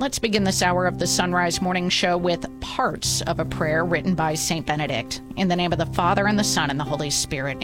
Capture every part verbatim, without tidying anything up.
Let's begin this hour of the Sunrise Morning Show with parts of a prayer written by Saint Benedict. In the name of the Father, and the Son, and the Holy Spirit.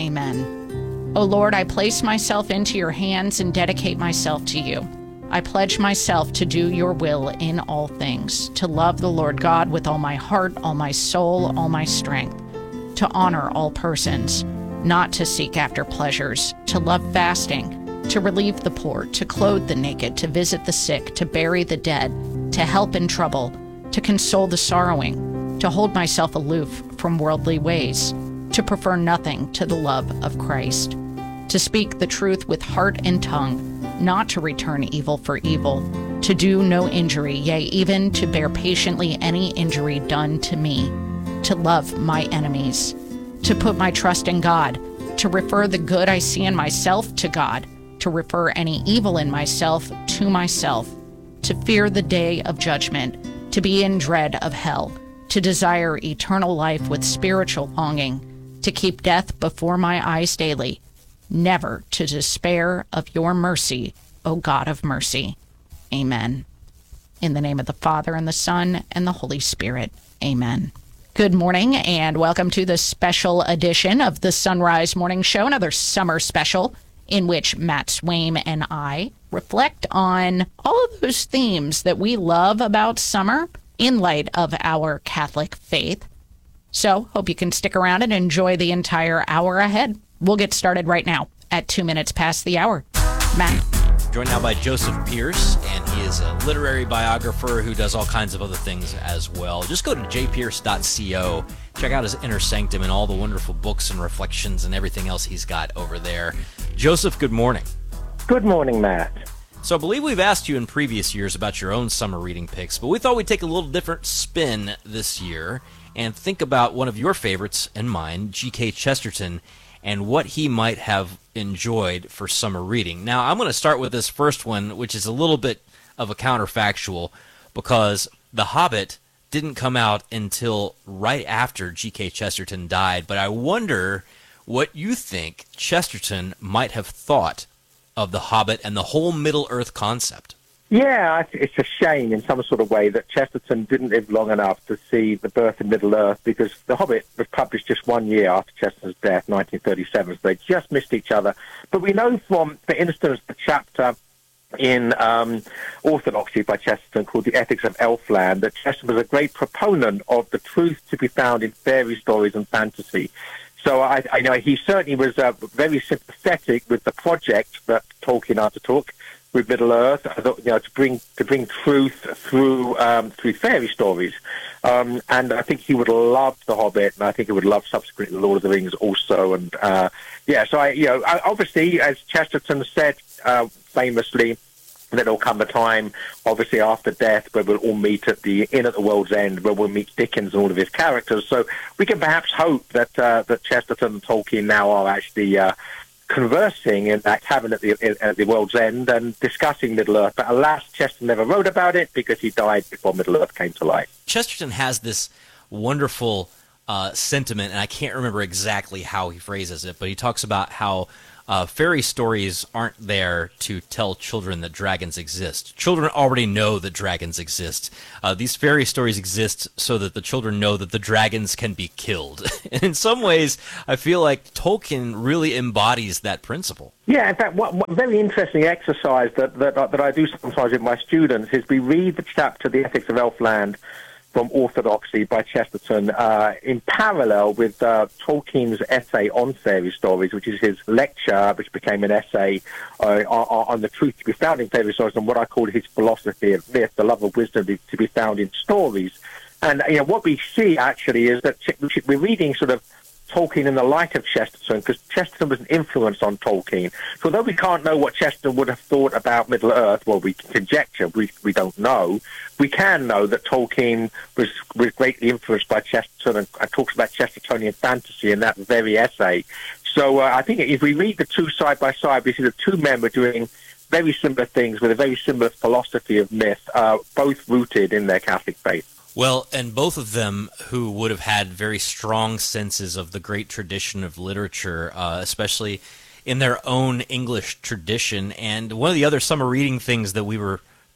Amen. O Lord, I place myself into your hands and dedicate myself to you. I pledge myself to do your will in all things, to love the Lord God with all my heart, all my soul, all my strength, to honor all persons, not to seek after pleasures, to love fasting, to relieve the poor, to clothe the naked, to visit the sick, to bury the dead, to help in trouble, to console the sorrowing, to hold myself aloof from worldly ways, to prefer nothing to the love of Christ, to speak the truth with heart and tongue, not to return evil for evil, to do no injury, yea, even to bear patiently any injury done to me, to love my enemies, to put my trust in God, to refer the good I see in myself to God, to refer any evil in myself to myself, to fear the day of judgment, to be in dread of hell, to desire eternal life with spiritual longing, to keep death before my eyes daily, never to despair of your mercy, O God of mercy. Amen. In the name of the Father, and the Son, and the Holy Spirit. Amen. Good morning, and welcome to the special edition of the Sunrise Morning Show, another summer special, in which Matt Swaim and I reflect on all of those themes that we love about summer in light of our Catholic faith. So, hope you can stick around and enjoy the entire hour ahead. We'll get started right now at two minutes past the hour. Matt. Joined now by Joseph Pearce, and he is a literary biographer who does all kinds of other things as well. Just go to j pearce dot co, check out his Inner Sanctum and all the wonderful books and reflections and everything else he's got over there. Joseph, good morning. Good morning, Matt. So I believe we've asked you in previous years about your own summer reading picks, but we thought we'd take a little different spin this year and think about one of your favorites and mine, G K Chesterton, and what he might have enjoyed for summer reading. Now, I'm going to start with this first one, which is a little bit of a counterfactual, because The Hobbit didn't come out until right after G K Chesterton died, but I wonder what you think Chesterton might have thought of The Hobbit and the whole Middle-earth concept. Yeah, it's a shame in some sort of way that Chesterton didn't live long enough to see the birth of Middle-earth, because The Hobbit was published just one year after Chesterton's death, nineteen thirty-seven, so they just missed each other. But we know from, for instance, the chapter in um, Orthodoxy by Chesterton called The Ethics of Elfland, that Chesterton was a great proponent of the truth to be found in fairy stories and fantasy. So I, I know he certainly was uh, very sympathetic with the project that Tolkien undertook with Middle Earth, you know, to bring to bring truth through um, through fairy stories, um, and I think he would love The Hobbit, and I think he would love subsequently The Lord of the Rings also, and uh, yeah. So I, you know, obviously, as Chesterton said uh, famously, that there'll come a time, obviously after death, where we'll all meet at the inn at the world's end, where we'll meet Dickens and all of his characters. So we can perhaps hope that uh, that Chesterton and Tolkien now are actually uh, conversing in that tavern at the at the world's end and discussing Middle-earth. But alas, Chesterton never wrote about it because he died before Middle-earth came to light. Chesterton has this wonderful uh, sentiment, and I can't remember exactly how he phrases it, but he talks about how Uh, fairy stories aren't there to tell children that dragons exist. Children already know that dragons exist. Uh, these fairy stories exist so that the children know that the dragons can be killed. And in some ways, I feel like Tolkien really embodies that principle. Yeah, in fact, one, one very interesting exercise that, that, that I do sometimes with my students is we read the chapter, The Ethics of Elfland, from Orthodoxy by Chesterton, uh, in parallel with uh, Tolkien's essay on fairy stories, which is his lecture, which became an essay uh, on, on the truth to be found in fairy stories, and what I call his philosophy of myth, the love of wisdom to be found in stories. And you know what we see actually is that we're reading sort of Tolkien in the light of Chesterton, because Chesterton was an influence on Tolkien. So although we can't know what Chesterton would have thought about Middle-earth, well, we can conjecture, we, we don't know, we can know that Tolkien was, was greatly influenced by Chesterton and, and talks about Chestertonian fantasy in that very essay. So uh, I think if we read the two side by side, we see the two men were doing very similar things with a very similar philosophy of myth, uh, both rooted in their Catholic faith. Well, and both of them who would have had very strong senses of the great tradition of literature, uh, especially in their own English tradition. And one of the other summer reading things that we were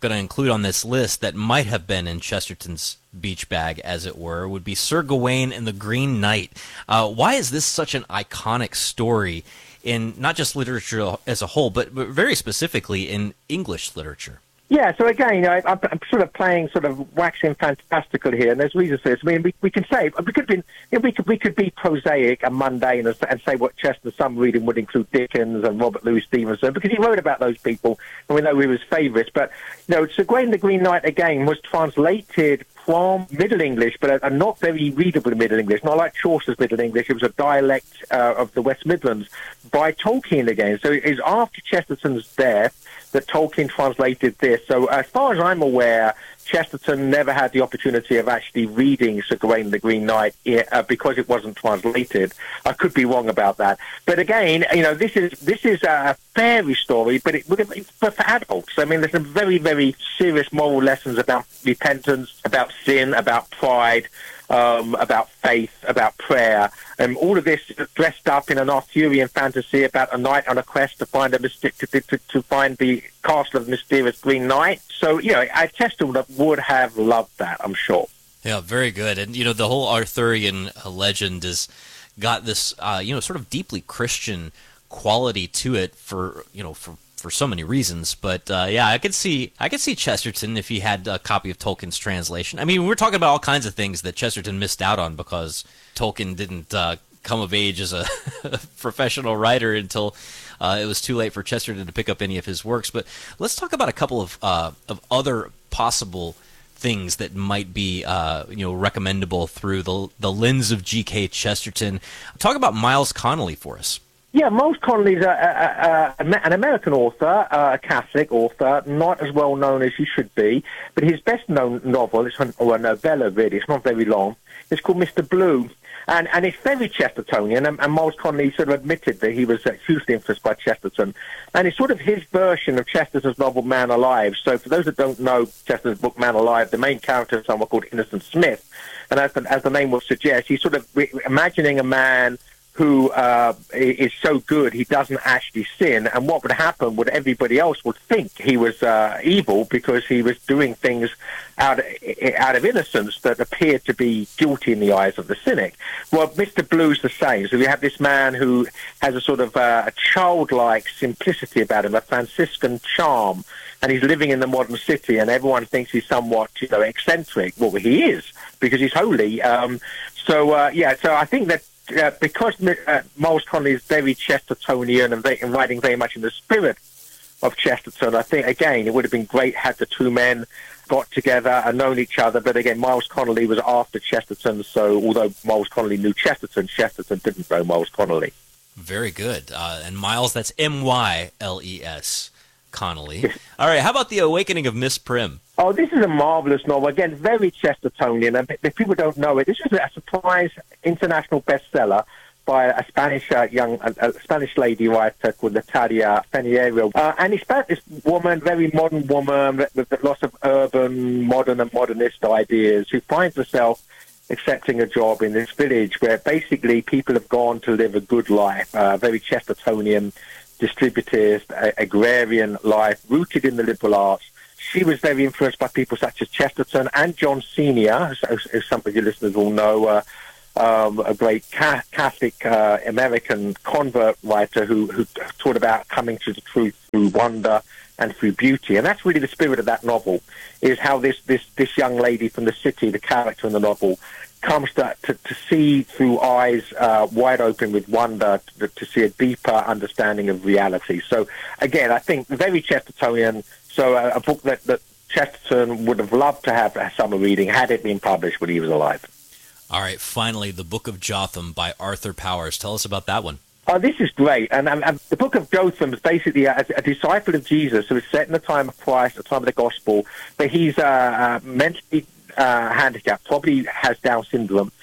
going to include on this list that might have been in Chesterton's beach bag, as it were, would be Sir Gawain and the Green Knight. Uh, why is this such an iconic story in not just literature as a whole, but, but very specifically in English literature? Yeah, so again, I, I'm, I'm sort of playing sort of waxing fantastical here, and there's reasons for this. I mean, we, we can say we could be you know, we could we could be prosaic and mundane and, and say what Chesterton's summer reading would include Dickens and Robert Louis Stevenson, because he wrote about those people, and we know we were his favourites. But you know, Sir Gawain the Green Knight again was translated from Middle English, but a, a not very readable Middle English, not like Chaucer's Middle English. It was a dialect uh, of the West Midlands by Tolkien again. So it is after Chesterton's death that Tolkien translated this. So as far as I'm aware, Chesterton never had the opportunity of actually reading Sir Gawain the Green Knight uh, because it wasn't translated. I could be wrong about that. But again, you know, this is this is a fairy story, but it, it's for adults. I mean, there's some very, very serious moral lessons about repentance, about sin, about pride, um, about faith, about prayer. Um, all of this dressed up in an Arthurian fantasy about a knight on a quest to find a mystic, to, to, to find the castle of the mysterious Green Knight. So, you know, I Chesterton would have loved that, I'm sure. Yeah, very good. And, you know, the whole Arthurian legend has got this, uh, you know, sort of deeply Christian quality to it for, you know, for for so many reasons. But uh, yeah, I could see I could see Chesterton if he had a copy of Tolkien's translation. I mean, we're talking about all kinds of things that Chesterton missed out on because Tolkien didn't uh, come of age as a professional writer until uh, it was too late for Chesterton to pick up any of his works. But let's talk about a couple of uh, of other possible things that might be uh, you know recommendable through the the lens of G K Chesterton. Talk about Miles Connolly for us. Yeah, Miles Connolly's a, a, a, an American author, a Catholic author, not as well known as he should be, but his best-known novel, it's, or a novella really, it's not very long, it's called Mister Blue, and, and it's very Chestertonian, and, and Miles Connolly sort of admitted that he was uh, hugely influenced by Chesterton, and it's sort of his version of Chesterton's novel Man Alive. So for those that don't know Chesterton's book Man Alive, the main character is someone called Innocent Smith, and as the, as the name would suggest, he's sort of re- imagining a man who uh, is so good he doesn't actually sin, and what would happen would everybody else would think he was uh, evil because he was doing things out of, out of innocence that appeared to be guilty in the eyes of the cynic. Well, Mister Blue's the same. So we have this man who has a sort of uh, a childlike simplicity about him, a Franciscan charm, and he's living in the modern city, and everyone thinks he's somewhat, you know, eccentric. Well, he is, because he's holy. Um, so, uh, yeah, so I think that Uh, because uh, Miles Connolly is very Chestertonian and, very, and writing very much in the spirit of Chesterton, I think, again, it would have been great had the two men got together and known each other. But again, Miles Connolly was after Chesterton, so although Miles Connolly knew Chesterton, Chesterton didn't know Miles Connolly. Very good. Uh, and Miles, that's M Y L E S, Connolly. All right, how about The Awakening of Miss Prim? Oh, this is a marvelous novel. Again, very Chestertonian. And if people don't know it, this is a surprise international bestseller by a Spanish uh, young, a, a Spanish lady writer called Natalia Feniero. Uh, and it's about this woman, very modern woman with, with lots of urban, modern and modernist ideas, who finds herself accepting a job in this village where basically people have gone to live a good life, uh, very Chestertonian, distributist, uh, agrarian life, rooted in the liberal arts. She was very influenced by people such as Chesterton and John Senior, as, as some of your listeners will know, uh, um, a great ca- Catholic uh, American convert writer who, who taught about coming to the truth through wonder and through beauty. And that's really the spirit of that novel, is how this, this, this young lady from the city, the character in the novel, comes to, to, to see through eyes uh, wide open with wonder, to, to see a deeper understanding of reality. So, again, I think very Chestertonian. So uh, a book that, that Chesterton would have loved to have a summer reading had it been published when he was alive. All right, finally, The Book of Jotham by Arthur Powers. Tell us about that one. Oh, this is great. And, and, and the Book of Jotham is basically a, a disciple of Jesus who is set in the time of Christ, the time of the Gospel, but he's uh, uh, mentally uh, handicapped, probably has Down syndrome.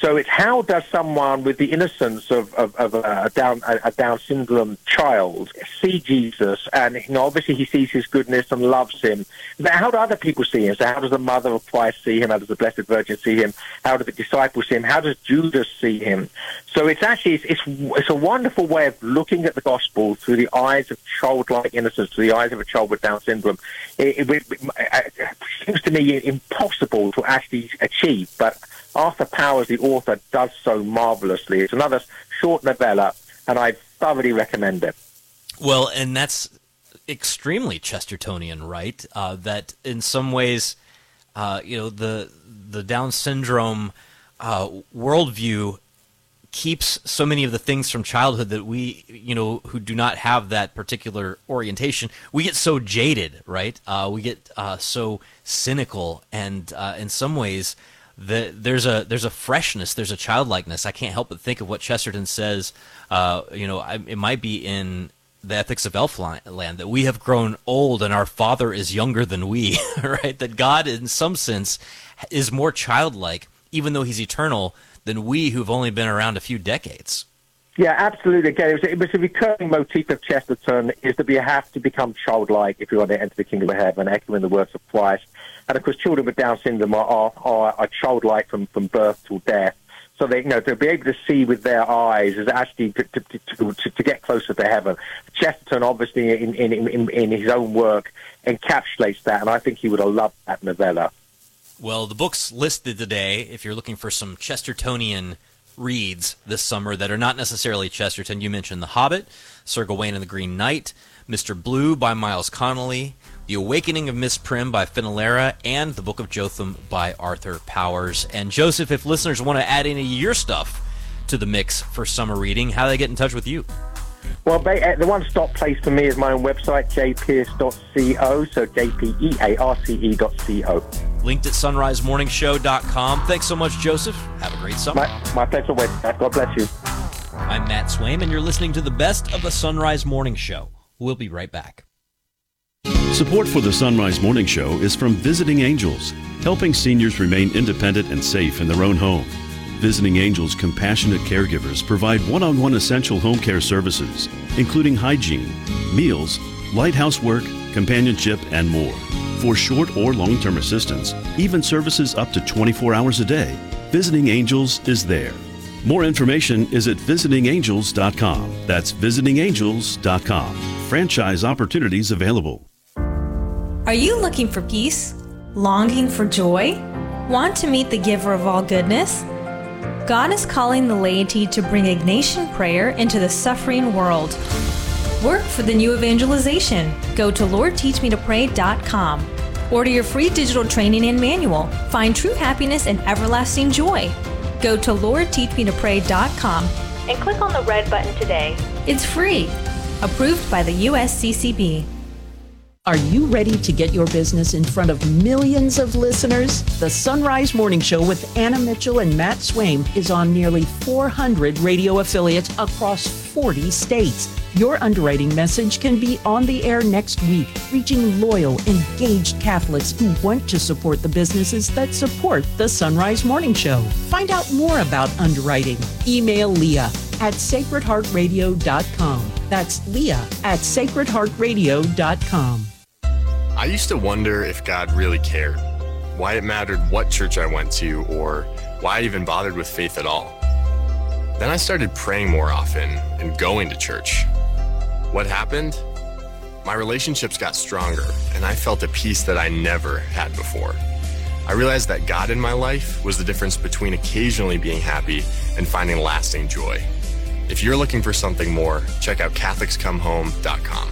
So it's how does someone with the innocence of, of, of a, Down, a Down syndrome child see Jesus? And you know, obviously he sees his goodness and loves him. But how do other people see him? So how does the mother of Christ see him? How does the Blessed Virgin see him? How do the disciples see him? How does Judas see him? So it's actually it's, it's, it's a wonderful way of looking at the gospel through the eyes of childlike innocence, through the eyes of a child with Down syndrome. It, it, it, it seems to me impossible to actually achieve, but Arthur Powers, the author, does so marvelously. It's another short novella, and I thoroughly recommend it. Well, and that's extremely Chestertonian, right? Uh, that in some ways, uh, you know, the the Down syndrome uh, worldview keeps so many of the things from childhood that we, you know, who do not have that particular orientation, we get so jaded, right? Uh, we get uh, so cynical, and uh, in some ways, The, there's a there's a freshness, there's a childlikeness. I can't help but think of what Chesterton says. Uh, you know, I, it might be in the Ethics of Elfland that we have grown old and our Father is younger than we, right? That God, in some sense, is more childlike, even though He's eternal, than we who've only been around a few decades. Yeah, absolutely. Again, it was, it was a recurring motif of Chesterton is that we have to become childlike if we want to enter the kingdom of heaven, echoing the words of Christ. And of course, children with Down syndrome are, are, are, are childlike from, from birth till death. So they, you know, to be able to see with their eyes is actually to, to, to, to, to get closer to heaven. Chesterton, obviously, in, in, in, in his own work, encapsulates that, and I think he would have loved that novella. Well, the books listed today, if you're looking for some Chestertonian reads this summer that are not necessarily Chesterton, you mentioned The Hobbit, Sir Gawain and the Green Knight, Mister Blue by Miles Connolly, The Awakening of Miss Prim by Fenelera, and The Book of Jotham by Arthur Powers. And Joseph, if listeners want to add any of your stuff to the mix for summer reading, how do they get in touch with you? Well, the one-stop place for me is my own website, j pearce dot co, so J P E A R C E dot C O. Linked at sunrise morning show dot com. Thanks so much, Joseph. Have a great summer. My, my pleasure, Wes. God bless you. I'm Matt Swaim, and you're listening to the best of the Sunrise Morning Show. We'll be right back. Support for the Sunrise Morning Show is from Visiting Angels, helping seniors remain independent and safe in their own home. Visiting Angels compassionate caregivers provide one-on-one essential home care services, including hygiene, meals, light housework, companionship, and more. For short or long-term assistance, even services up to twenty-four hours a day, Visiting Angels is there. More information is at visiting angels dot com. That's visiting angels dot com. Franchise opportunities available. Are you looking for peace? Longing for joy? Want to meet the giver of all goodness? God is calling the laity to bring Ignatian prayer into the suffering world. Work for the new evangelization. Go to lord teach me to pray dot com. Order your free digital training and manual. Find true happiness and everlasting joy. Go to lord teach me to pray dot com and click on the red button today. It's free. Approved by the U S C C B. Are you ready to get your business in front of millions of listeners? The Sunrise Morning Show with Anna Mitchell and Matt Swaim is on nearly four hundred radio affiliates across forty states. Your underwriting message can be on the air next week, reaching loyal, engaged Catholics who want to support the businesses that support the Sunrise Morning Show. Find out more about underwriting. Email Leah at sacred heart radio dot com. That's Leah at sacred heart radio dot com. I used to wonder if God really cared, why it mattered what church I went to, or why I even bothered with faith at all. Then I started praying more often and going to church. What happened? My relationships got stronger, and I felt a peace that I never had before. I realized that God in my life was the difference between occasionally being happy and finding lasting joy. If you're looking for something more, check out catholics come home dot com.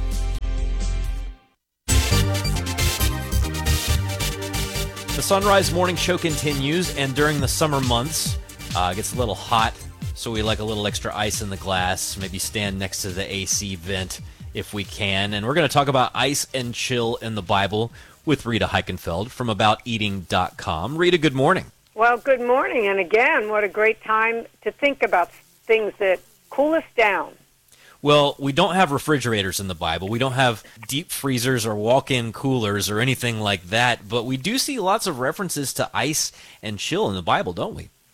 The Sunrise Morning Show continues, and during the summer months, uh, it gets a little hot, so we like a little extra ice in the glass, maybe stand next to the A C vent if we can. And we're going to talk about ice and chill in the Bible with Rita Heikenfeld from about eating dot com. Rita, good morning. Well, good morning, and again, what a great time to think about things that cool us down. Well, we don't have refrigerators in the Bible. We don't have deep freezers or walk-in coolers or anything like that, but we do see lots of references to ice and chill in the Bible, don't we?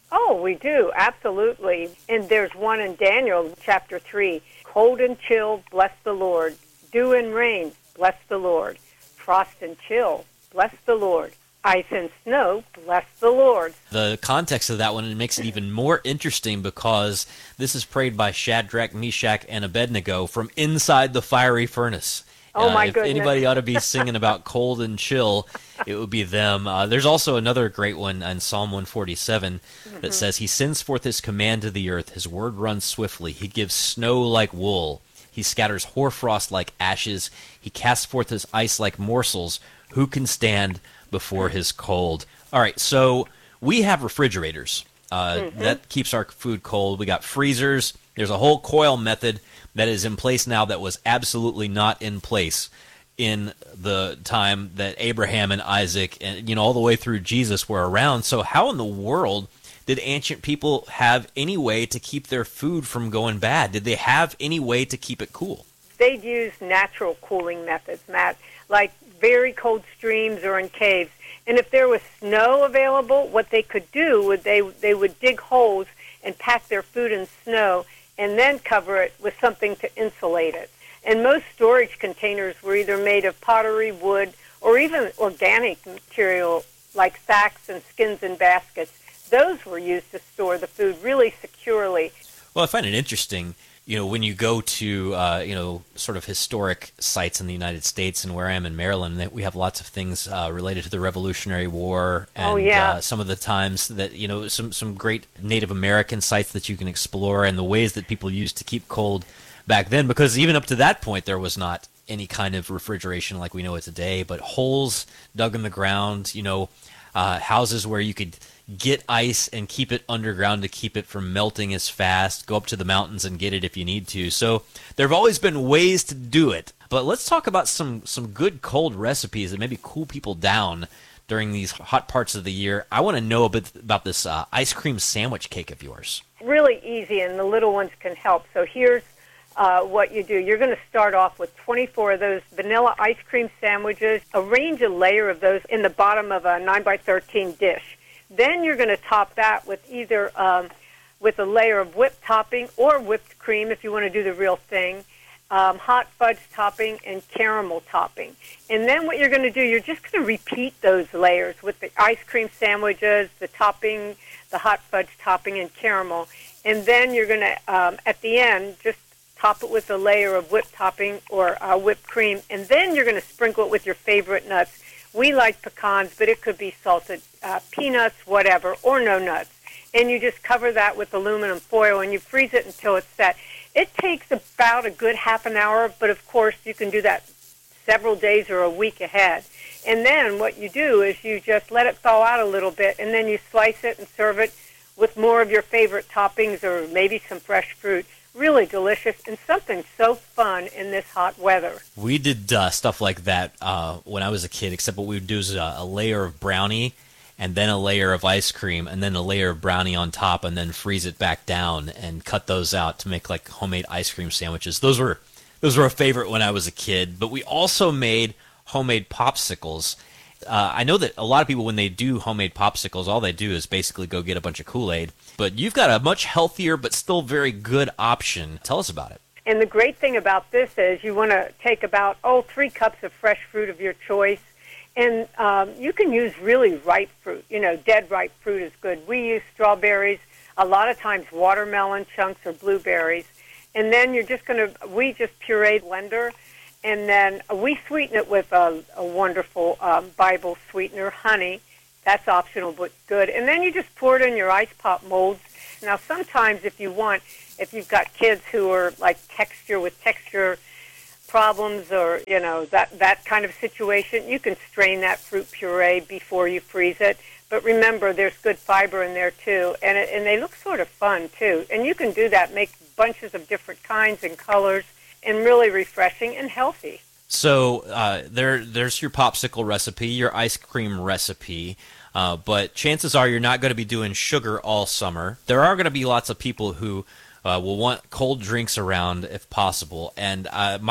Oh, we do, absolutely. And there's one in Daniel chapter three. Cold and chill, bless the Lord. Dew and rain, bless the Lord. Frost and chill, bless the Lord. Ice and snow, bless the Lord. The context of that one makes it even more interesting because this is prayed by Shadrach, Meshach, and Abednego from inside the fiery furnace. Oh, my uh, if goodness. anybody ought to be singing about cold and chill, it would be them. Uh, there's also another great one in Psalm one forty-seven mm-hmm. that says, He sends forth His command to the earth. His word runs swiftly. He gives snow like wool. He scatters hoarfrost like ashes. He casts forth His ice like morsels. Who can stand before His cold? All right, so we have refrigerators. Uh, mm-hmm. That keeps our food cold. We got freezers. There's a whole coil method that is in place now that was absolutely not in place in the time that Abraham and Isaac and, you know, all the way through Jesus were around. So how in the world did ancient people have any way to keep their food from going bad? Did they have any way to keep it cool? They'd use natural cooling methods, Matt, like very cold streams or in caves. And if there was snow available, what they could do would they they would dig holes and pack their food in snow and then cover it with something to insulate it. And most storage containers were either made of pottery, wood, or even organic material like sacks and skins and baskets. Those were used to store the food really securely. Well, I find it interesting, you know, when you go to, uh, you know, sort of historic sites in the United States, and where I am in Maryland, that we have lots of things uh, related to the Revolutionary War and oh, yeah. uh, some of the times that, you know, some, some great Native American sites that you can explore and the ways that people used to keep cold back then, because even up to that point there was not any kind of refrigeration like we know it today, but holes dug in the ground, you know, uh, houses where you could get ice and keep it underground to keep it from melting as fast, go up to the mountains and get it if you need to. So there have always been ways to do it. But let's talk about some, some good cold recipes that maybe cool people down during these hot parts of the year. I want to know a bit about this uh, ice cream sandwich cake of yours. Really easy, and the little ones can help. So here's uh, what you do. You're going to start off with twenty-four of those vanilla ice cream sandwiches. Arrange a layer of those in the bottom of a nine by thirteen dish. Then you're going to top that with either um, with a layer of whipped topping or whipped cream if you want to do the real thing, um, hot fudge topping, and caramel topping. And then what you're going to do, you're just going to repeat those layers with the ice cream sandwiches, the topping, the hot fudge topping, and caramel. And then you're going to, um, at the end, just top it with a layer of whipped topping or uh, whipped cream. And then you're going to sprinkle it with your favorite nuts. We like pecans, but it could be salted uh, peanuts, whatever, or no nuts. And you just cover that with aluminum foil, and you freeze it until it's set. It takes about a good half an hour, but of course you can do that several days or a week ahead. And then what you do is you just let it thaw out a little bit, and then you slice it and serve it with more of your favorite toppings or maybe some fresh fruit. Really delicious and something so fun in this hot weather. We did uh, stuff like that uh, when I was a kid, except what we would do is a, a layer of brownie and then a layer of ice cream and then a layer of brownie on top and then freeze it back down and cut those out to make like homemade ice cream sandwiches. Those were those were a favorite when I was a kid. But we also made homemade popsicles. Uh, I know that a lot of people, when they do homemade popsicles, all they do is basically go get a bunch of Kool-Aid. But you've got a much healthier but still very good option. Tell us about it. And the great thing about this is you want to take about, oh, three cups of fresh fruit of your choice. And um, you can use really ripe fruit. You know, dead ripe fruit is good. We use strawberries, a lot of times watermelon chunks or blueberries. And then you're just going to, we just puree blender. And then we sweeten it with a, a wonderful um, Bible sweetener, honey. That's optional but good. And then you just pour it in your ice pop molds. Now, sometimes if you want, if you've got kids who are like texture with texture problems or, you know, that, that kind of situation, you can strain that fruit puree before you freeze it. But remember, there's good fiber in there, too. And, it, and they look sort of fun, too. And you can do that, make bunches of different kinds and colors, and really refreshing and healthy. So uh, there, there's your popsicle recipe, your ice cream recipe, uh, but chances are you're not going to be doing sugar all summer. There are going to be lots of people who uh, will want cold drinks around if possible, and uh, my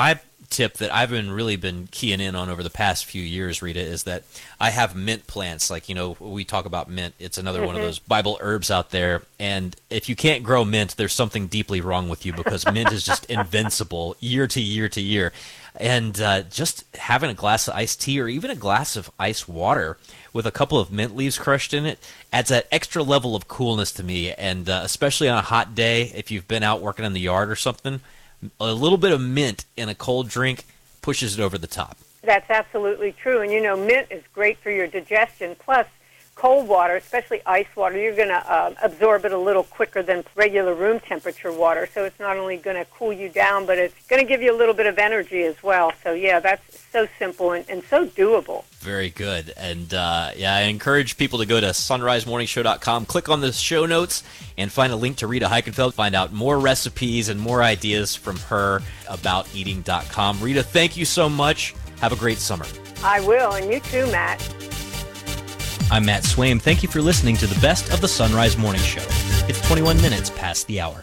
tip that I've been really been keying in on over the past few years, Rita, is that I have mint plants. Like, you know, we talk about mint. It's another mm-hmm. one of those Bible herbs out there. And if you can't grow mint, there's something deeply wrong with you, because mint is just invincible year to year to year. And uh, just having a glass of iced tea or even a glass of ice water with a couple of mint leaves crushed in it adds that extra level of coolness to me. And uh, especially on a hot day, if you've been out working in the yard or something, a little bit of mint in a cold drink pushes it over the top. That's absolutely true. And, you know, mint is great for your digestion. Plus, cold water, especially ice water, you're going to uh, absorb it a little quicker than regular room temperature water. So it's not only going to cool you down, but it's going to give you a little bit of energy as well. So, yeah, that's so simple and, and so doable. Very good. And, uh, yeah, I encourage people to go to sunrise morning show dot com, click on the show notes, and find a link to Rita Heikenfeld. Find out more recipes and more ideas from her about eating dot com. Rita, thank you so much. Have a great summer. I will, and you too, Matt. I'm Matt Swaim. Thank you for listening to the best of the Sunrise Morning Show. It's twenty-one minutes past the hour.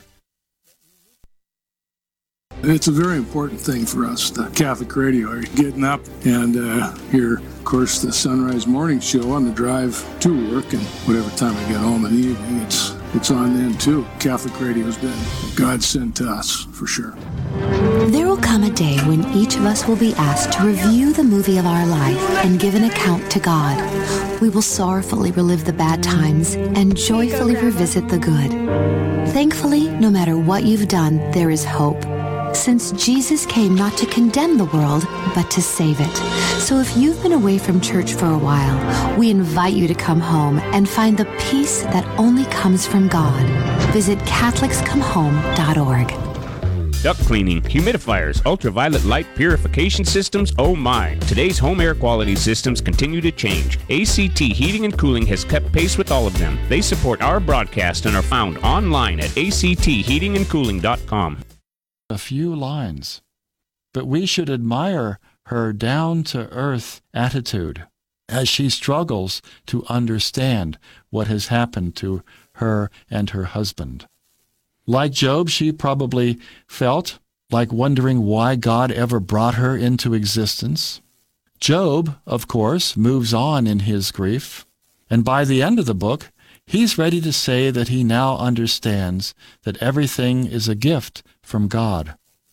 It's a very important thing for us, the Catholic radio. Are you getting up and uh, hear, of course, the Sunrise Morning Show on the drive to work, and whatever time I get home in the evening, it's it's on then too. Catholic radio's been God sent to us, for sure. There will come a day when each of us will be asked to review the movie of our life and give an account to God. We will sorrowfully relive the bad times and joyfully revisit the good. Thankfully, no matter what you've done, there is hope, since Jesus came not to condemn the world, but to save it. So if you've been away from church for a while, we invite you to come home and find the peace that only comes from God. Visit Catholics Come Home dot org. Duct cleaning, humidifiers, ultraviolet light purification systems, oh my. Today's home air quality systems continue to change. A C T Heating and Cooling has kept pace with all of them. They support our broadcast and are found online at A C T heating and cooling dot com. A few lines, but we should admire her down-to-earth attitude as she struggles to understand what has happened to her and her husband. Like Job, she probably felt like wondering why God ever brought her into existence. Job, of course, moves on in his grief, and by the end of the book, he's ready to say that he now understands that everything is a gift from God.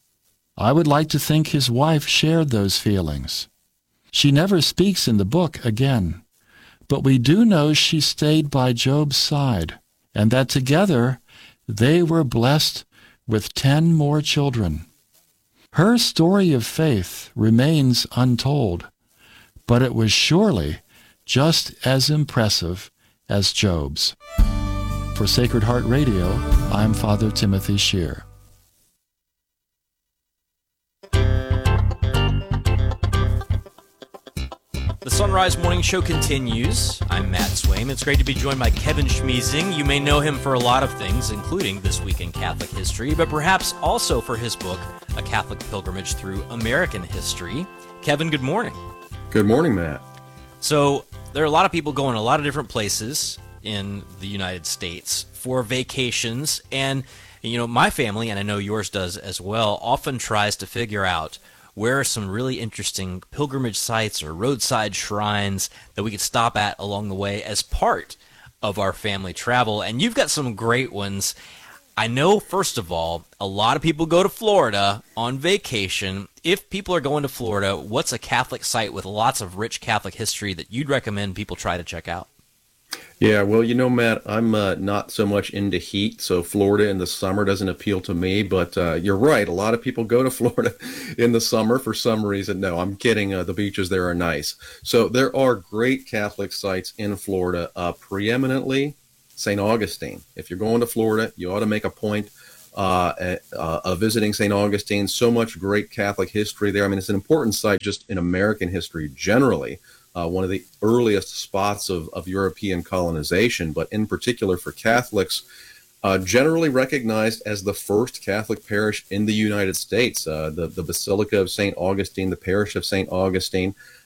I would like to think his wife shared those feelings. She never speaks in the book again, but we do know she stayed by Job's side, and that together they were blessed with ten more children. Her story of faith remains untold, but it was surely just as impressive as Job's. For Sacred Heart Radio, I'm Father Timothy Shear. The Sunrise Morning Show continues. I'm Matt Swaim. It's great to be joined by Kevin Schmiesing. You may know him for a lot of things, including This Week in Catholic History, but perhaps also for his book, A Catholic Pilgrimage Through American History. Kevin, good morning. Good morning, Matt. So there are a lot of people going a lot of different places in the United States for vacations, and you know, my family, and I know yours does as well, often tries to figure out where are some really interesting pilgrimage sites or roadside shrines that we could stop at along the way as part of our family travel. And you've got some great ones. I know, first of all, a lot of people go to Florida on vacation. If people are going to Florida, what's a Catholic site with lots of rich Catholic history that you'd recommend people try to check out? Yeah, well, you know, Matt, I'm uh, not so much into heat, so Florida in the summer doesn't appeal to me, but uh, you're right. A lot of people go to Florida in the summer for some reason. No, I'm kidding. Uh, the beaches there are nice. So there are great Catholic sites in Florida, uh, preeminently Saint Augustine. If you're going to Florida, you ought to make a point uh, at, uh, of visiting Saint Augustine. So much great Catholic history there. I mean, it's an important site just in American history generally. Uh, one of the earliest spots of, of European colonization, but in particular for Catholics, uh, generally recognized as the first Catholic parish in the United States. Uh, the, the Basilica of Saint Augustine, the parish of Saint Augustine,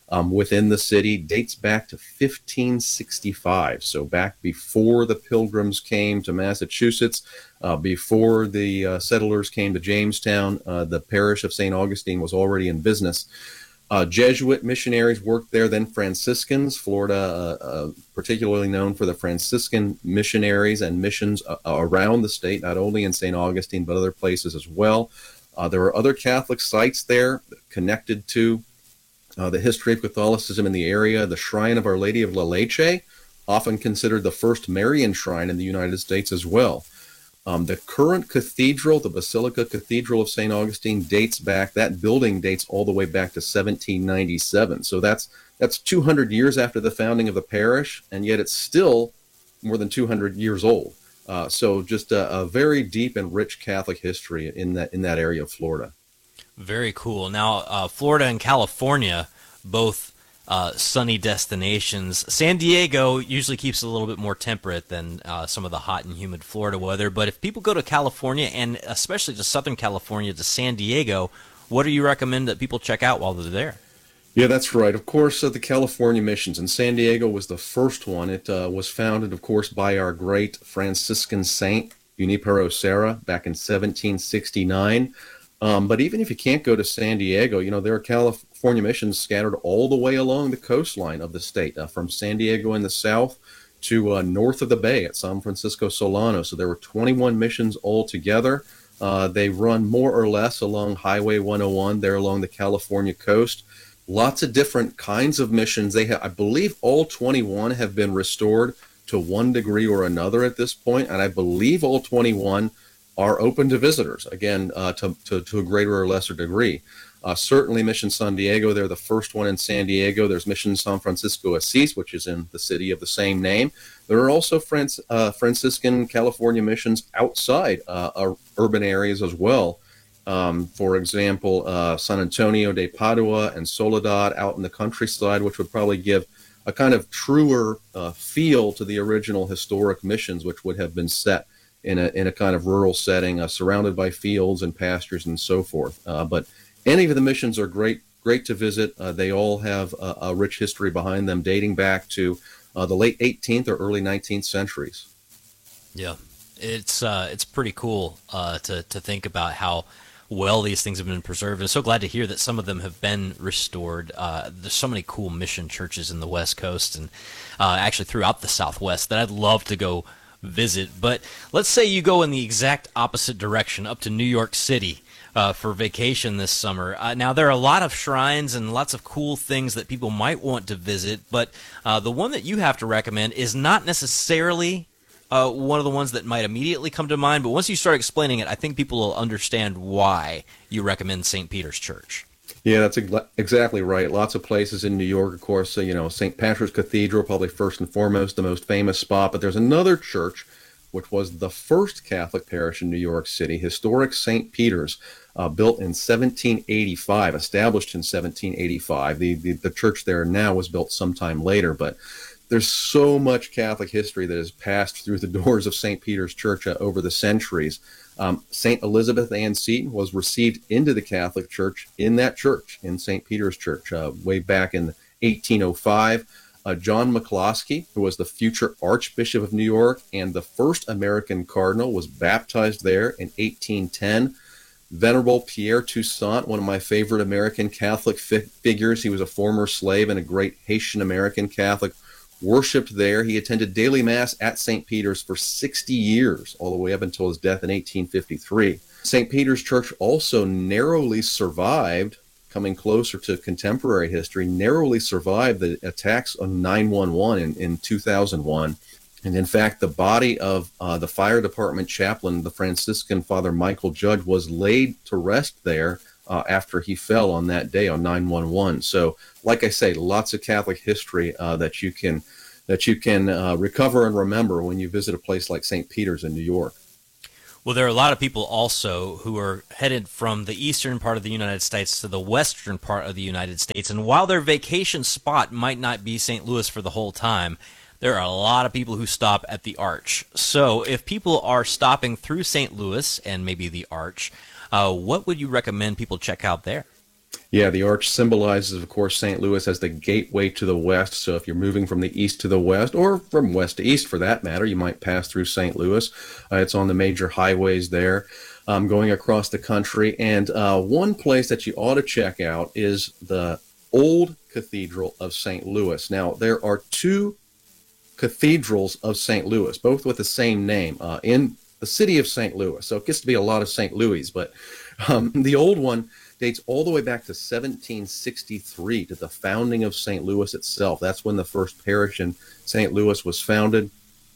um, within the city dates back to fifteen sixty-five. So back before the Pilgrims came to Massachusetts, uh, before the uh, settlers came to Jamestown, uh, the parish of Saint Augustine was already in business. Uh, Jesuit missionaries worked there, then Franciscans. Florida, uh, uh, particularly known for the Franciscan missionaries and missions uh, around the state, not only in Saint Augustine, but other places as well. Uh, there are other Catholic sites there connected to uh, the history of Catholicism in the area. The Shrine of Our Lady of La Leche, often considered the first Marian shrine in the United States as well. Um, the current cathedral, the Basilica Cathedral of Saint Augustine, dates back, that building dates all the way back to seventeen ninety-seven. So that's that's two hundred years after the founding of the parish, and yet it's still more than two hundred years old. Uh, so just a, a very deep and rich Catholic history in that in that area of Florida. Very cool. Now, uh, Florida and California, both Uh, sunny destinations. San Diego usually keeps it a little bit more temperate than uh, some of the hot and humid Florida weather. But if people go to California, and especially to Southern California, to San Diego, what do you recommend that people check out while they're there? Yeah, that's right. Of course, uh, the California missions, and San Diego was the first one. It uh, was founded, of course, by our great Franciscan saint, Junipero Serra, back in seventeen sixty-nine. Um, but even if you can't go to San Diego, you know, there are California missions scattered all the way along the coastline of the state, uh, from San Diego in the south to uh, north of the bay at San Francisco Solano. So there were twenty-one missions altogether. Uh, they run more or less along Highway one oh one there along the California coast. Lots of different kinds of missions. They have, I believe all twenty-one have been restored to one degree or another at this point, and I believe all twenty-one are open to visitors, again, uh, to, to, to a greater or lesser degree. Uh, certainly Mission San Diego, they're the first one in San Diego. There's Mission San Francisco Assis, which is in the city of the same name. There are also Franc- uh, Franciscan California missions outside uh, uh, urban areas as well. Um, for example, uh, San Antonio de Padua and Soledad out in the countryside, which would probably give a kind of truer uh, feel to the original historic missions, which would have been set in a in a kind of rural setting, uh, surrounded by fields and pastures and so forth. Uh, but any of the missions are great, great to visit. Uh, they all have a, a rich history behind them, dating back to uh, the late eighteenth or early nineteenth centuries. Yeah, it's uh, it's pretty cool uh, to to think about how well these things have been preserved. I'm so glad to hear that some of them have been restored. Uh, there's so many cool mission churches in the West Coast and uh, actually throughout the Southwest that I'd love to go visit. But let's say you go in the exact opposite direction, up to New York City uh, for vacation this summer. Uh, now, there are a lot of shrines and lots of cool things that people might want to visit, but uh, the one that you have to recommend is not necessarily uh, one of the ones that might immediately come to mind, but once you start explaining it, I think people will understand why you recommend Saint Peter's Church. Yeah, that's ex- exactly right. Lots of places in New York, of course, uh, you know, Saint Patrick's Cathedral, probably first and foremost, the most famous spot. But there's another church, which was the first Catholic parish in New York City, historic Saint Peter's, uh, built in seventeen eighty-five, established in seventeen eighty-five. The, the, the church there now was built sometime later, but there's so much Catholic history that has passed through the doors of Saint Peter's Church uh, over the centuries. Um, Saint Elizabeth Ann Seton was received into the Catholic Church in that church, in Saint Peter's Church, uh, way back in eighteen oh five. Uh, John McCloskey, who was the future Archbishop of New York and the first American cardinal, was baptized there in eighteen ten. Venerable Pierre Toussaint, one of my favorite American Catholic fi- figures, he was a former slave and a great Haitian-American Catholic, worshipped there. He attended daily mass at Saint Peter's for sixty years, all the way up until his death in eighteen fifty-three. Saint Peter's Church also narrowly survived, coming closer to contemporary history, narrowly survived the attacks on nine one one in, in two thousand one. And in fact, the body of uh, the fire department chaplain, the Franciscan Father Michael Judge, was laid to rest there Uh, after he fell on that day on nine one one. So, like I say, lots of Catholic history uh, that you can that you can uh, recover and remember when you visit a place like Saint Peter's in New York. Well, there are a lot of people also who are headed from the eastern part of the United States to the western part of the United States, and while their vacation spot might not be Saint Louis for the whole time, there are a lot of people who stop at the Arch. So, if people are stopping through Saint Louis and maybe the Arch, Uh, what would you recommend people check out there? Yeah, the arch symbolizes, of course, Saint Louis as the gateway to the west. So if you're moving from the east to the west, or from west to east for that matter, you might pass through Saint Louis. Uh, it's on the major highways there, um, going across the country. And uh, one place that you ought to check out is the Old Cathedral of Saint Louis. Now, there are two cathedrals of Saint Louis, both with the same name, uh, in the city of Saint Louis. So it gets to be a lot of Saint Louis, but um, the old one dates all the way back to seventeen sixty-three, to the founding of Saint Louis itself. That's when the first parish in Saint Louis was founded.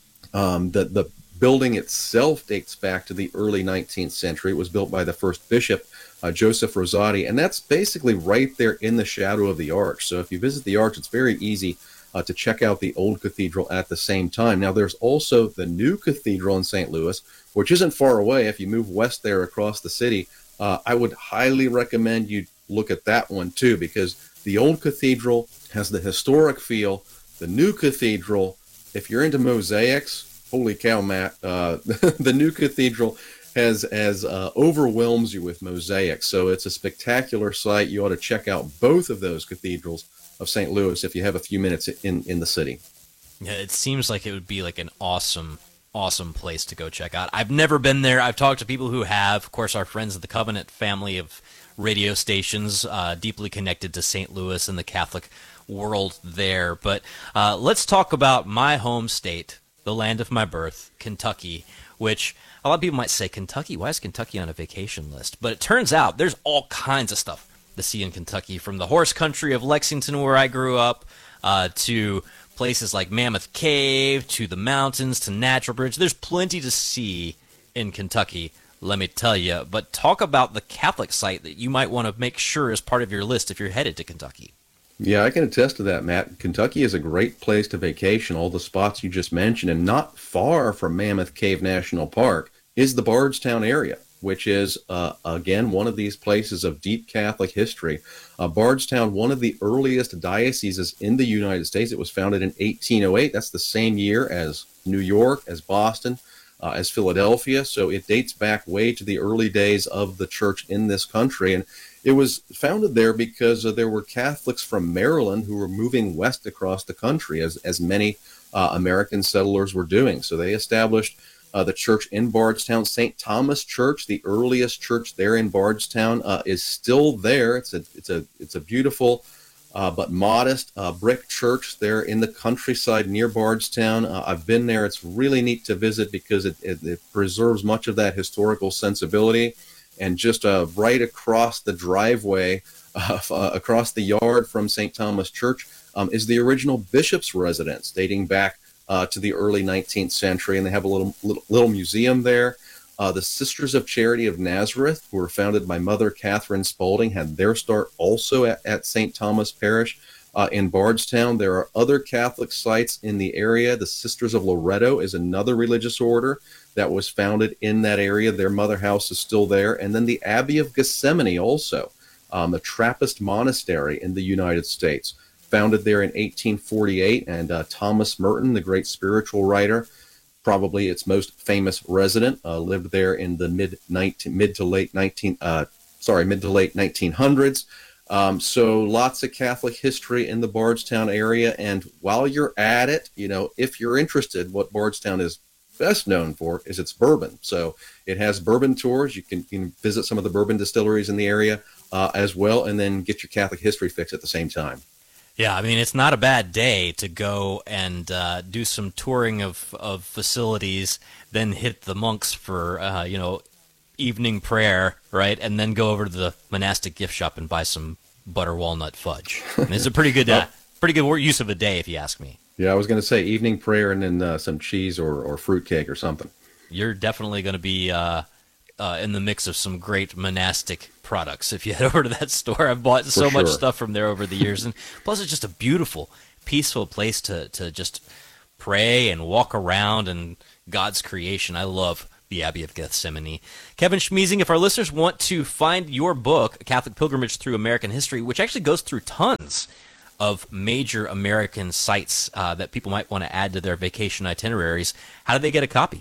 Um, the, the building itself dates back to the early nineteenth century. It was built by the first bishop, uh, Joseph Rosati, and that's basically right there in the shadow of the arch. So if you visit the arch, it's very easy uh, to check out the old cathedral at the same time. Now, there's also the new cathedral in Saint Louis, which isn't far away. If you move west there across the city, Uh, I would highly recommend you look at that one too, because the old cathedral has the historic feel. The new cathedral, if you're into mosaics, holy cow, Matt, uh, the new cathedral has as uh, overwhelms you with mosaics. So it's a spectacular sight. You ought to check out both of those cathedrals of Saint Louis if you have a few minutes in, in the city. Yeah, it seems like it would be like an awesome awesome place to go check out. I've never been there. I've talked to people who have. Of course, our friends of the Covenant family of radio stations, uh, deeply connected to Saint Louis and the Catholic world there. But uh, let's talk about my home state, the land of my birth, Kentucky, which a lot of people might say, Kentucky? Why is Kentucky on a vacation list? But it turns out there's all kinds of stuff to see in Kentucky, from the horse country of Lexington, where I grew up, uh, to places like Mammoth Cave, to the mountains, to Natural Bridge. There's plenty to see in Kentucky, let me tell you. But talk about the Catholic site that you might want to make sure is part of your list if you're headed to Kentucky. Yeah, I can attest to that, Matt. Kentucky is a great place to vacation. All the spots you just mentioned, and not far from Mammoth Cave National Park is the Bardstown area, which is, uh, again, one of these places of deep Catholic history. Uh, Bardstown, one of the earliest dioceses in the United States. It was founded in eighteen oh eight. That's the same year as New York, as Boston, uh, as Philadelphia. So it dates back way to the early days of the church in this country. And it was founded there because uh, there were Catholics from Maryland who were moving west across the country, as, as many uh, American settlers were doing. So they established Uh, the church in Bardstown. Saint Thomas Church, the earliest church there in Bardstown, uh, is still there. It's a it's a it's a beautiful uh, but modest uh, brick church there in the countryside near Bardstown. Uh, I've been there. It's really neat to visit because it, it, it preserves much of that historical sensibility. And just uh, right across the driveway, uh, uh, across the yard from Saint Thomas Church, um, is the original bishop's residence, dating back Uh, to the early nineteenth century, and they have a little little, little museum there. Uh, the Sisters of Charity of Nazareth, who were founded by Mother Catherine Spaulding, had their start also at, at Saint Thomas Parish uh, in Bardstown. There are other Catholic sites in the area. The Sisters of Loretto is another religious order that was founded in that area. Their mother house is still there. And then the Abbey of Gethsemane also, um, a Trappist monastery in the United States, founded there in eighteen forty-eight, and uh, Thomas Merton, the great spiritual writer, probably its most famous resident, uh, lived there in the mid nineteen, mid to late nineteen, uh, sorry, mid to late nineteen hundreds. Um, so lots of Catholic history in the Bardstown area, and while you're at it, you know, if you're interested, what Bardstown is best known for is its bourbon. So it has bourbon tours. You can, you can visit some of the bourbon distilleries in the area uh, as well, and then get your Catholic history fix at the same time. Yeah, I mean, it's not a bad day to go and uh, do some touring of, of facilities, then hit the monks for, uh, you know, evening prayer, right? And then go over to the monastic gift shop and buy some butter walnut fudge. I mean, it's a pretty good, uh, pretty good use of a day, if you ask me. Yeah, I was going to say evening prayer and then uh, some cheese or, or fruitcake or something. You're definitely going to be uh, uh, in the mix of some great monastic products if you head over to that store. I've bought so sure. much stuff from there over the years, and plus it's just a beautiful, peaceful place to to just pray and walk around and God's creation. I love the Abbey of Gethsemane. Kevin Schmiesing, if our listeners want to find your book, A Catholic Pilgrimage Through American History, which actually goes through tons of major American sites uh, that people might want to add to their vacation itineraries, how do they get a copy?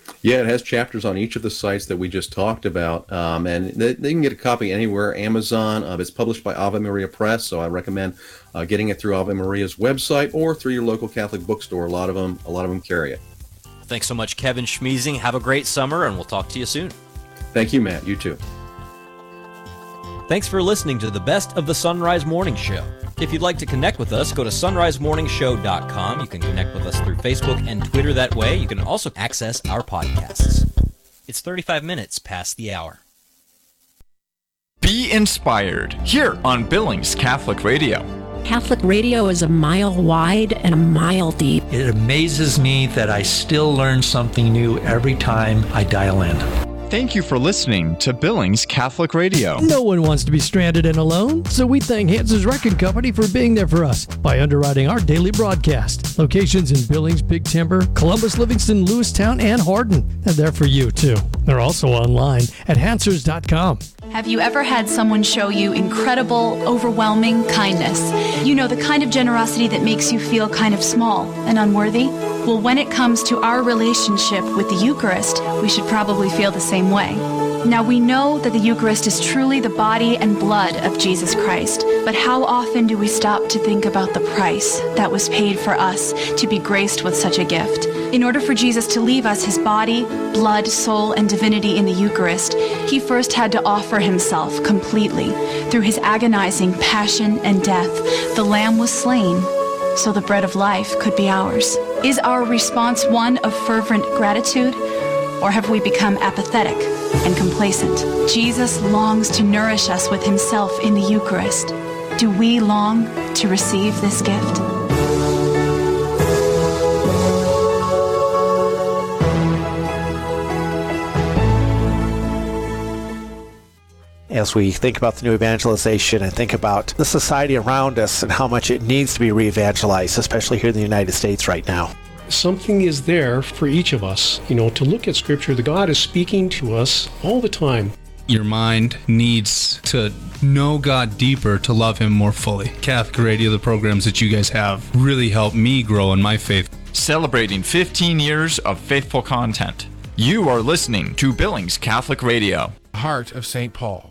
Yeah, it has chapters on each of the sites that we just talked about, um, and they, they can get a copy anywhere, Amazon. Uh, it's published by Ave Maria Press, so I recommend uh, getting it through Ave Maria's website or through your local Catholic bookstore. A lot of them, a lot of them carry it. Thanks so much, Kevin Schmeezing. Have a great summer, and we'll talk to you soon. Thank you, Matt. You too. Thanks for listening to the Best of the Sunrise Morning Show. If you'd like to connect with us, go to sunrise morning show dot com. You can connect with us through Facebook and Twitter that way. You can also access our podcasts. It's thirty-five minutes past the hour. Be inspired here on Billings Catholic Radio. Catholic radio is a mile wide and a mile deep. It amazes me that I still learn something new every time I dial in. Thank you for listening to Billings Catholic Radio. No one wants to be stranded and alone, so we thank Hans's Record Company for being there for us by underwriting our daily broadcast. Locations in Billings, Big Timber, Columbus, Livingston, Lewistown, and Hardin. They're there for you, too. They're also online at hansers dot com. Have you ever had someone show you incredible, overwhelming kindness? You know, the kind of generosity that makes you feel kind of small and unworthy? Well, when it comes to our relationship with the Eucharist, we should probably feel the same way. Now, we know that the Eucharist is truly the body and blood of Jesus Christ, but how often do we stop to think about the price that was paid for us to be graced with such a gift? In order for Jesus to leave us his body, blood, soul, and divinity in the Eucharist, he first had to offer himself completely. Through his agonizing passion and death, the Lamb was slain so the bread of life could be ours. Is our response one of fervent gratitude, or have we become apathetic and complacent? Jesus longs to nourish us with himself in the Eucharist. Do we long to receive this gift? As we think about the new evangelization and think about the society around us and how much it needs to be re-evangelized, especially here in the United States right now. Something is there for each of us, you know, to look at Scripture. The God is speaking to us all the time. Your mind needs to know God deeper to love him more fully. Catholic Radio, the programs that you guys have, really helped me grow in my faith. Celebrating fifteen years of faithful content. You are listening to Billings Catholic Radio. Heart of Saint Paul.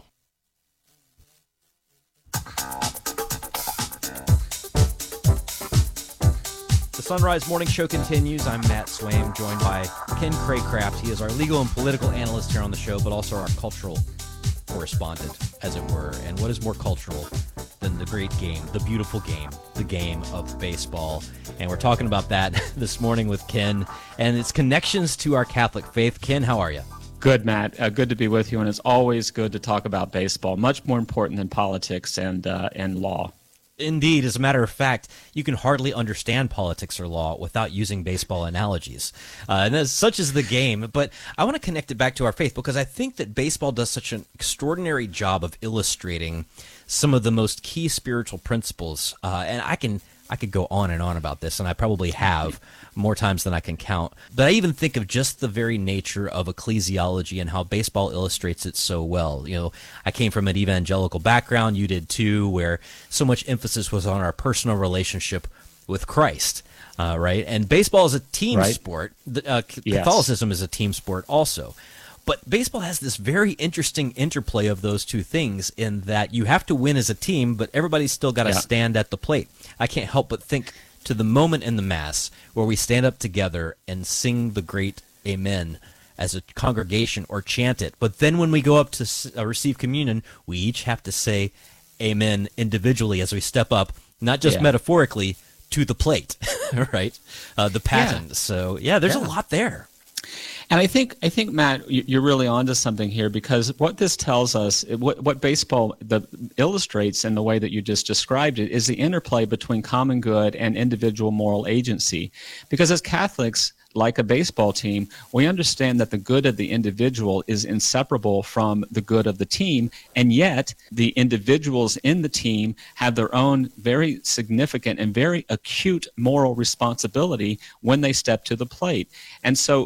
The Sunrise Morning Show continues. I'm Matt Swaim, joined by Ken Craycraft. He is our legal and political analyst here on the show, but also our cultural correspondent, as it were. And what is more cultural than the great game, the beautiful game, the game of baseball? And we're talking about that this morning with Ken and its connections to our Catholic faith. Ken, how are you? Good, Matt. Uh, good to be with you, and it's always good to talk about baseball. Much more important than politics and uh, and law. Indeed. As a matter of fact, you can hardly understand politics or law without using baseball analogies. Uh, and that's, such is the game. But I want to connect it back to our faith because I think that baseball does such an extraordinary job of illustrating some of the most key spiritual principles. Uh, and I can I could go on and on about this, and I probably have more times than I can count. But I even think of just the very nature of ecclesiology and how baseball illustrates it so well. You know, I came from an evangelical background, you did too, where so much emphasis was on our personal relationship with Christ, uh, right? And baseball is a team right. sport. Uh, yes. Catholicism is a team sport also. But baseball has this very interesting interplay of those two things in that you have to win as a team, but everybody's still got to yeah. stand at the plate. I can't help but think to the moment in the Mass where we stand up together and sing the great Amen as a congregation or chant it. But then when we go up to uh, receive communion, we each have to say Amen individually as we step up, not just yeah. metaphorically, to the plate, right? Uh, the paten. Yeah. So, yeah, there's yeah. a lot there. And I think, I think, Matt, you're really onto something here, because what this tells us, what, what baseball the, illustrates in the way that you just described it, is the interplay between common good and individual moral agency. Because as Catholics, like a baseball team, we understand that the good of the individual is inseparable from the good of the team, and yet the individuals in the team have their own very significant and very acute moral responsibility when they step to the plate. And so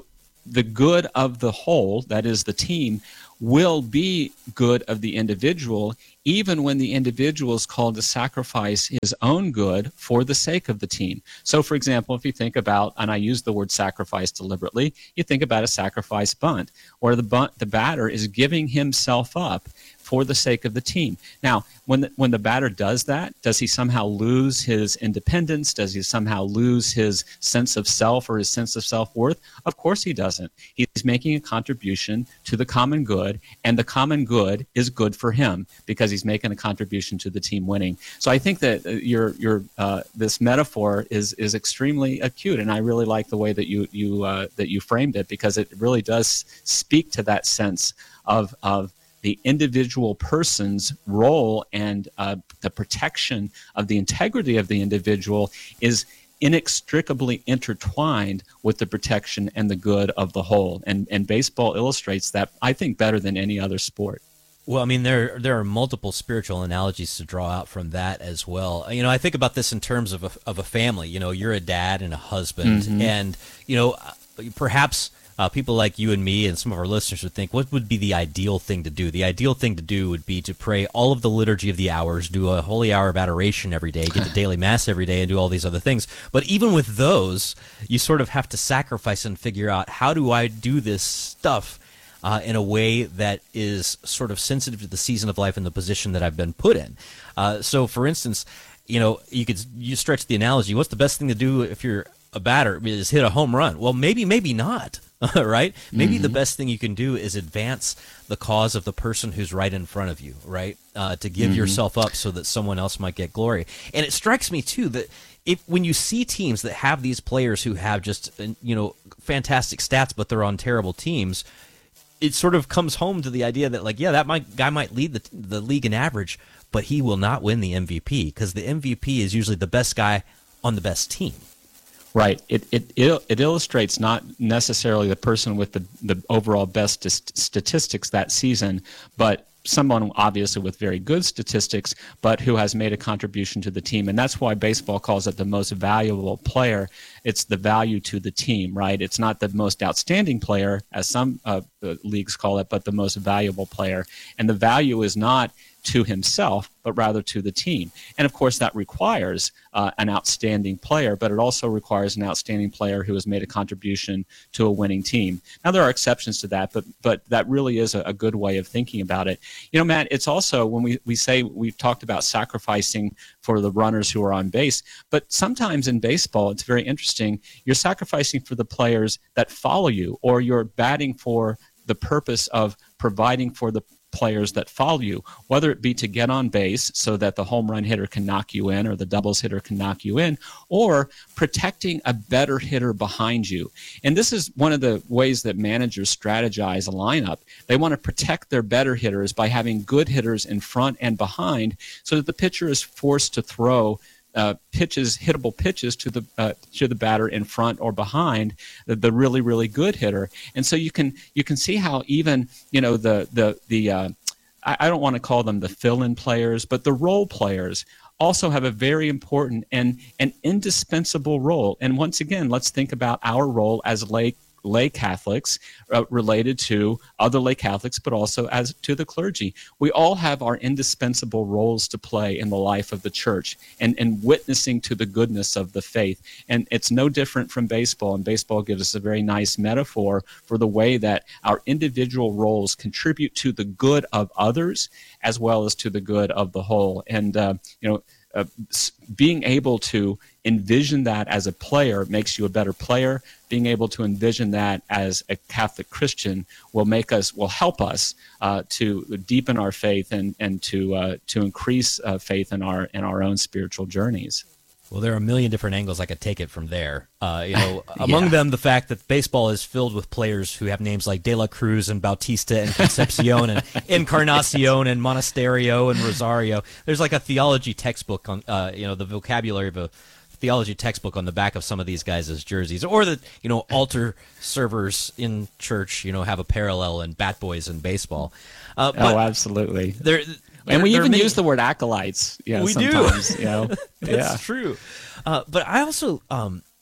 the good of the whole, that is the team, will be good of the individual, even when the individual is called to sacrifice his own good for the sake of the team. So, for example, if you think about, and I use the word sacrifice deliberately, you think about a sacrifice bunt, where the bunt, the batter is giving himself up for the sake of the team. Now, when the, when the batter does that, does he somehow lose his independence? Does he somehow lose his sense of self or his sense of self-worth? Of course he doesn't. He's making a contribution to the common good, and the common good is good for him because he's making a contribution to the team winning. So I think that your your uh, this metaphor is is extremely acute, and I really like the way that you you uh, that you framed it, because it really does speak to that sense of of the individual person's role, and uh, the protection of the integrity of the individual is inextricably intertwined with the protection and the good of the whole. And, and baseball illustrates that, I think, better than any other sport. Well, I mean, there there are multiple spiritual analogies to draw out from that as well. You know, I think about this in terms of a, of a family. You know, you're a dad and a husband, Mm-hmm. and, you know, perhaps Uh, people like you and me and some of our listeners would think, what would be the ideal thing to do? The ideal thing to do would be to pray all of the liturgy of the hours, do a holy hour of adoration every day, get the daily mass every day, and do all these other things. But even with those, you sort of have to sacrifice and figure out, how do I do this stuff uh, in a way that is sort of sensitive to the season of life and the position that I've been put in? Uh, so, for instance, you know, you could you stretch the analogy. What's the best thing to do if you're a batter? Is hit a home run? Well, maybe, maybe not. Right? Maybe Mm-hmm. the best thing you can do is advance the cause of the person who's right in front of you, right? Uh, to give Mm-hmm. yourself up so that someone else might get glory. And it strikes me, too, that if when you see teams that have these players who have just, you know, fantastic stats, but they're on terrible teams, it sort of comes home to the idea that, like, yeah, that might, guy might lead the, the league in average, but he will not win the M V P, because the M V P is usually the best guy on the best team. Right. It, it it it illustrates not necessarily the person with the, the overall best st- statistics that season, but someone obviously with very good statistics, but who has made a contribution to the team. And that's why baseball calls it the most valuable player. It's the value to the team, right? It's not the most outstanding player, as some uh, leagues call it, but the most valuable player. And the value is not to himself, but rather to the team. And of course, that requires uh, an outstanding player, but it also requires an outstanding player who has made a contribution to a winning team. Now, there are exceptions to that, but but that really is a, a good way of thinking about it. You know, Matt, it's also, when we, we say, we've talked about sacrificing for the runners who are on base, but sometimes in baseball, it's very interesting, you're sacrificing for the players that follow you, or you're batting for the purpose of providing for the players that follow you, whether it be to get on base so that the home run hitter can knock you in, or the doubles hitter can knock you in, or protecting a better hitter behind you. And this is one of the ways that managers strategize a lineup. They want to protect their better hitters by having good hitters in front and behind, so that the pitcher is forced to throw Uh, pitches, hittable pitches to the uh, to the batter in front or behind the, the really really good hitter. And so you can you can see how even you know the the the uh, I, I don't want to call them the fill-in players, but the role players also have a very important and an indispensable role. And once again, let's think about our role as lay lay Catholics uh, related to other lay Catholics, but also as to the clergy. We all have our indispensable roles to play in the life of the church, and, and witnessing to the goodness of the faith. And it's no different from baseball, and baseball gives us a very nice metaphor for the way that our individual roles contribute to the good of others as well as to the good of the whole. And, uh, you know, Uh, being able to envision that as a player makes you a better player. Being able to envision that as a Catholic Christian will make us, will help us uh, to deepen our faith and and to uh, to increase uh, faith in our in our own spiritual journeys. Well, there are a million different angles I could take it from there. Uh, you know, among Yeah. them, the fact that baseball is filled with players who have names like De La Cruz and Bautista and Concepcion and Encarnacion and Monasterio and Rosario. There's like a theology textbook on, uh, you know, the vocabulary of a theology textbook on the back of some of these guys' jerseys, or that, you know, altar servers in church, you know, have a parallel in Bat Boys in baseball. Uh, but oh, absolutely. There. And we There- there even may- use the word acolytes. You know, we sometimes, do. You know, That's yeah. true. Uh, but I also, um,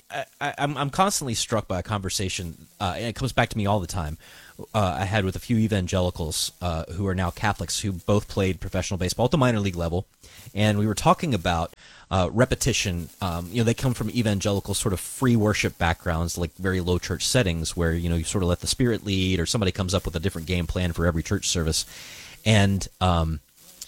I, I, I'm I'm constantly struck by a conversation, uh, and it comes back to me all the time. Uh, I had with a few evangelicals uh, who are now Catholics who both played professional baseball at the minor league level, and we were talking about uh, repetition. Um, you know, they come from evangelical sort of free worship backgrounds, like very low church settings, where you know you sort of let the Spirit lead, or somebody comes up with a different game plan for every church service, and um,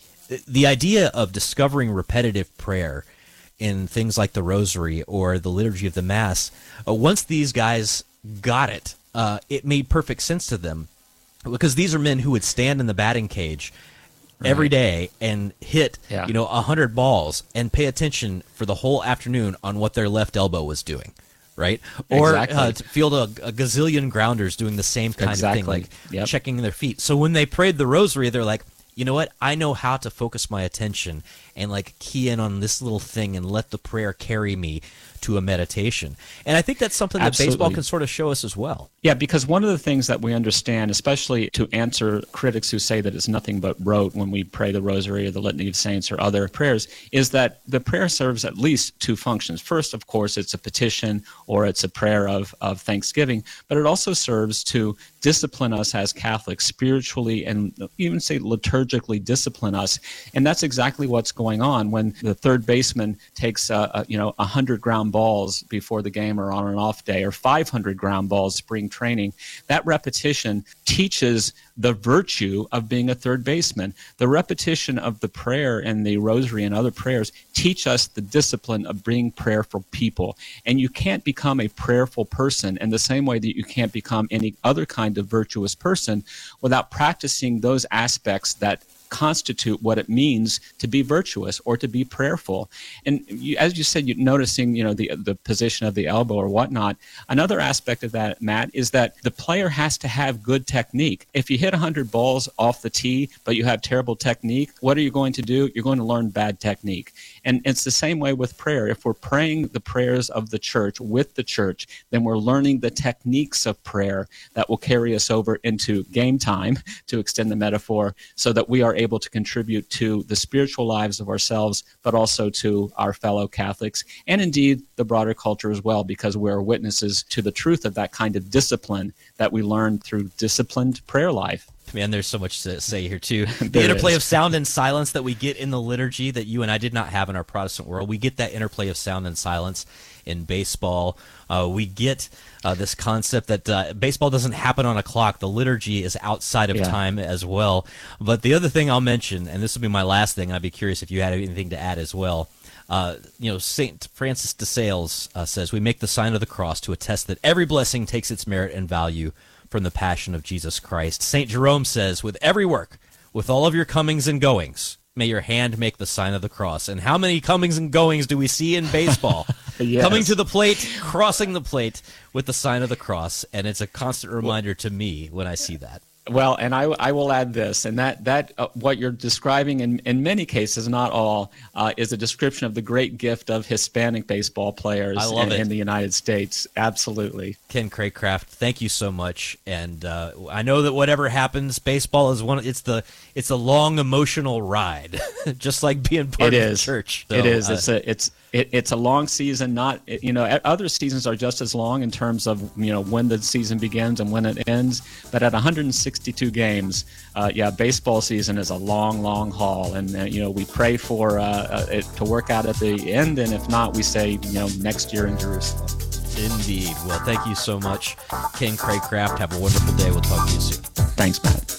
the idea of discovering repetitive prayer in things like the Rosary or the Liturgy of the Mass, uh, once these guys got it, uh, it made perfect sense to them, because these are men who would stand in the batting cage right. every day and hit, yeah. you know, a hundred balls and pay attention for the whole afternoon on what their left elbow was doing, right? Or exactly. uh, to field a, a gazillion grounders doing the same kind exactly. of thing, like yep. checking their feet. So when they prayed the Rosary, they're like, you know what? I know how to focus my attention and like key in on this little thing and let the prayer carry me to a meditation. And I think that's something that Absolutely. baseball can sort of show us as well. Yeah, because one of the things that we understand, especially to answer critics who say that it's nothing but rote when we pray the Rosary or the Litany of Saints or other prayers, is that the prayer serves at least two functions. First, of course, it's a petition or it's a prayer of, of thanksgiving, but it also serves to discipline us as Catholics spiritually and even say liturgically discipline us. And that's exactly what's going on when the third baseman takes uh, uh, you know one hundred ground balls before the game or on an off day, or five hundred ground balls spring training. That repetition teaches the virtue of being a third baseman. The repetition of the prayer and the Rosary and other prayers teach us the discipline of being prayerful people. And you can't become a prayerful person in the same way that you can't become any other kind of virtuous person without practicing those aspects that constitute what it means to be virtuous or to be prayerful. And you, as you said, you're noticing, you know, the the position of the elbow or whatnot. Another aspect of that, Matt, is that the player has to have good technique. If you hit one hundred balls off the tee, but you have terrible technique, what are you going to do? You're going to learn bad technique. And it's the same way with prayer. If we're praying the prayers of the church with the church, then we're learning the techniques of prayer that will carry us over into game time, to extend the metaphor, so that we are able to contribute to the spiritual lives of ourselves, but also to our fellow Catholics, and indeed the broader culture as well, because we're witnesses to the truth of that kind of discipline that we learn through disciplined prayer life. Man, there's so much to say here, too. The interplay is. of sound and silence that we get in the liturgy that you and I did not have in our Protestant world. We get that interplay of sound and silence in baseball. Uh, we get uh, this concept that uh, baseball doesn't happen on a clock. The liturgy is outside of yeah. time as well. But the other thing I'll mention, and this will be my last thing, and I'd be curious if you had anything to add as well. Uh, you know, Saint Francis de Sales uh, says, we make the sign of the cross to attest that every blessing takes its merit and value from the passion of Jesus Christ. Saint Jerome says, with every work, with all of your comings and goings, may your hand make the sign of the cross. And how many comings and goings do we see in baseball? Yes. Coming to the plate, crossing the plate with the sign of the cross. And it's a constant reminder to me when I see that. Well, and I, I will add this, and that, that uh, what you're describing in, in many cases, not all, uh, is a description of the great gift of Hispanic baseball players I love in, it. in the United States. Absolutely. Ken Craycraft, thank you so much. And uh, I know that whatever happens, baseball is one. It's the it's a long emotional ride, just like being part it of is. the church. So, it is. Uh, it's a it's it, it's a long season. Not you know other seasons are just as long in terms of you know when the season begins and when it ends. But at one hundred sixty-two games, uh, yeah, baseball season is a long, long haul. And uh, you know we pray for uh, uh, it to work out at the end, and if not, we say you know next year in Jerusalem. Indeed. Well, thank you so much, Ken Craycraft. Have a wonderful day. We'll talk to you soon. Thanks, Matt.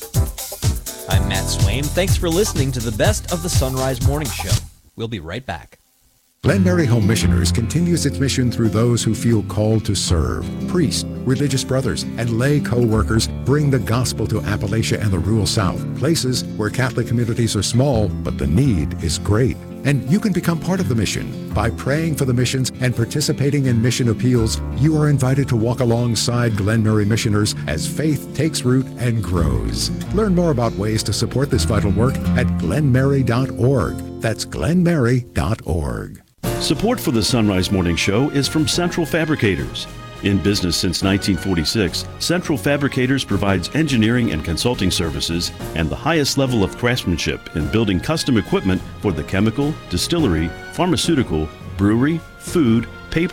I'm Matt Swaim. Thanks for listening to the Best of the Sunrise Morning Show. We'll be right back. Glen Mary Home Missioners continues its mission through those who feel called to serve. Priests, religious brothers, and lay co-workers bring the gospel to Appalachia and the rural South, places where Catholic communities are small, but the need is great. And you can become part of the mission. By praying for the missions and participating in mission appeals, you are invited to walk alongside Glen Mary missioners as faith takes root and grows. Learn more about ways to support this vital work at glen mary dot org. That's glen mary dot org. Support for the Sunrise Morning Show is from Central Fabricators. In business since nineteen forty-six, Central Fabricators provides engineering and consulting services and the highest level of craftsmanship in building custom equipment for the chemical, distillery, pharmaceutical, brewery, food, paper,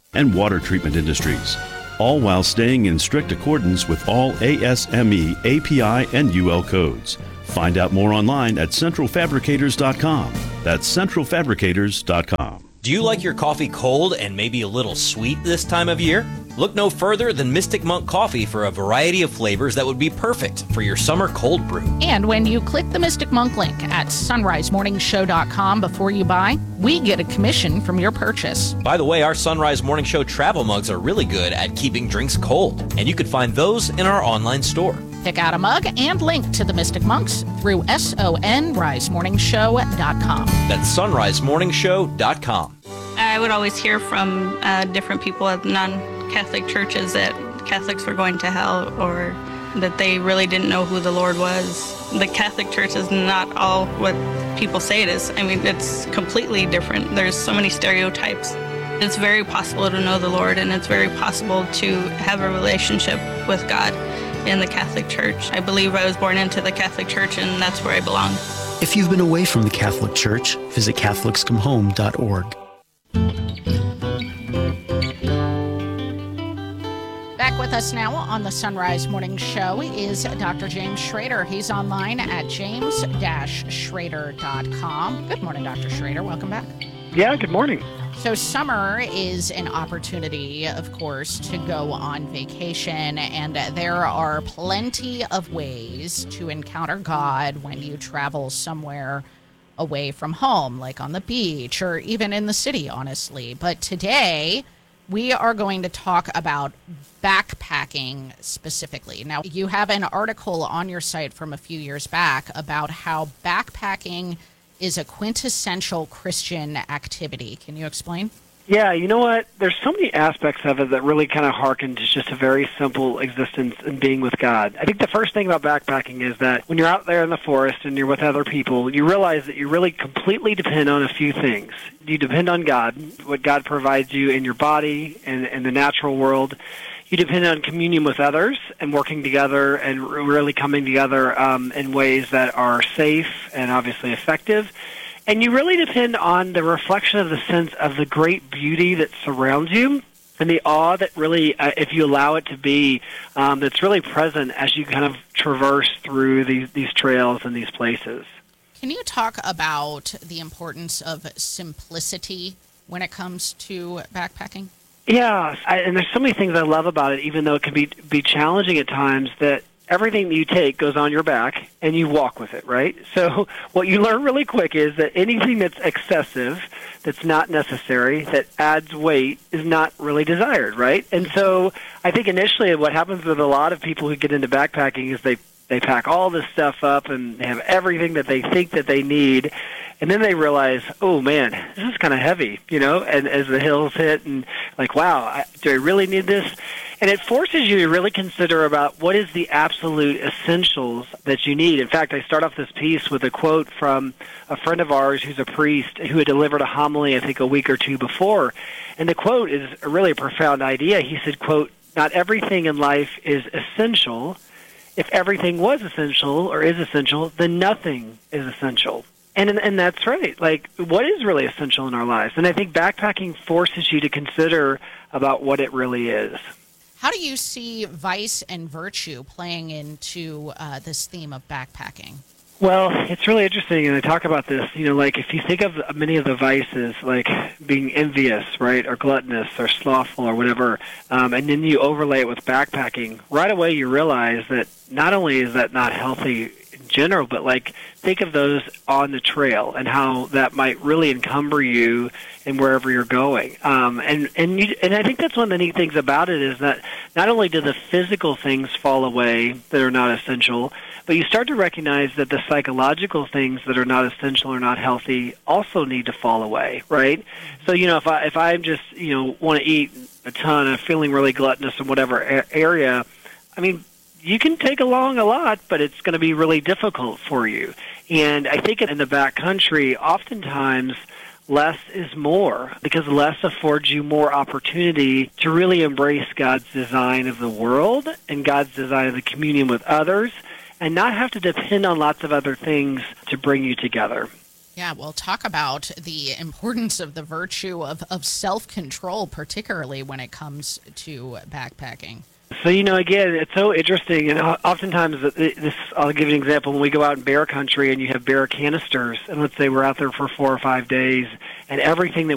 and water treatment industries, all while staying in strict accordance with all A S M E, A P I, and U L codes. Find out more online at central fabricators dot com. That's central fabricators dot com. Do you like your coffee cold and maybe a little sweet this time of year? Look no further than Mystic Monk Coffee for a variety of flavors that would be perfect for your summer cold brew. And when you click the Mystic Monk link at sunrise morning show dot com before you buy, we get a commission from your purchase. By the way, our Sunrise Morning Show travel mugs are really good at keeping drinks cold, and you can find those in our online store. Pick out a mug and link to the Mystic Monks through sunrise morning show dot com. That's sunrise morning show dot com. I would always hear from uh, different people at non-Catholic churches that Catholics were going to hell or that they really didn't know who the Lord was. The Catholic Church is not all what people say it is. I mean, it's completely different. There's so many stereotypes. It's very possible to know the Lord, and it's very possible to have a relationship with God in the Catholic Church. I believe I was born into the Catholic Church, and that's where I belong. If you've been away from the Catholic Church, visit catholics come home dot org. Back with us now on the Sunrise Morning Show is Doctor James Schrader. He's online at james dash schrader dot com. Good morning, Doctor Schrader. Welcome back. Yeah, good morning. So summer is an opportunity, of course, to go on vacation, and there are plenty of ways to encounter God when you travel somewhere away from home, like on the beach or even in the city, honestly. But today, we are going to talk about backpacking specifically. Now, you have an article on your site from a few years back about how backpacking is a quintessential Christian activity. Can you explain? Yeah, you know what? There's so many aspects of it that really kind of harken to just a very simple existence and being with God. I think the first thing about backpacking is that when you're out there in the forest and you're with other people, you realize that you really completely depend on a few things. You depend on God, what God provides you in your body and in the natural world. You depend on communion with others and working together and really coming together um, in ways that are safe and obviously effective. And you really depend on the reflection of the sense of the great beauty that surrounds you and the awe that really, uh, if you allow it to be, um, that's really present as you kind of traverse through these, these trails and these places. Can you talk about the importance of simplicity when it comes to backpacking? Yeah, I, and there's so many things I love about it, even though it can be be challenging at times, that everything that you take goes on your back and you walk with it, right? So what you learn really quick is that anything that's excessive, that's not necessary, that adds weight is not really desired, right? And so I think initially what happens with a lot of people who get into backpacking is they they pack all this stuff up and they have everything that they think that they need. And then they realize, oh, man, this is kind of heavy, you know, and as the hills hit and like, wow, I, do I really need this? And it forces you to really consider about what is the absolute essentials that you need. In fact, I start off this piece with a quote from a friend of ours who's a priest who had delivered a homily, I think, a week or two before. And the quote is a really a profound idea. He said, quote, "Not everything in life is essential. If everything was essential or is essential, then nothing is essential." And and that's right. Like, what is really essential in our lives? And I think backpacking forces you to consider about what it really is. How do you see vice and virtue playing into uh, this theme of backpacking? Well, it's really interesting, and I talk about this, you know, like if you think of many of the vices, like being envious, right, or gluttonous, or slothful, or whatever, um, and then you overlay it with backpacking, right away you realize that not only is that not healthy in general, but like think of those on the trail and how that might really encumber you in wherever you're going. Um, and and you, and I think that's one of the neat things about it is that not only do the physical things fall away that are not essential, but you start to recognize that the psychological things that are not essential or not healthy also need to fall away, right? So, you know, if I if I just, you know, want to eat a ton and feeling really gluttonous in whatever a- area, I mean, you can take along a lot, but it's going to be really difficult for you. And I think in the backcountry, oftentimes less is more, because less affords you more opportunity to really embrace God's design of the world and God's design of the communion with others, and not have to depend on lots of other things to bring you together. Yeah, well, talk about the importance of the virtue of, of self-control, particularly when it comes to backpacking. So, you know, again, it's so interesting, and oftentimes, this, I'll give you an example. When we go out in bear country and you have bear canisters, and let's say we're out there for four or five days, and everything that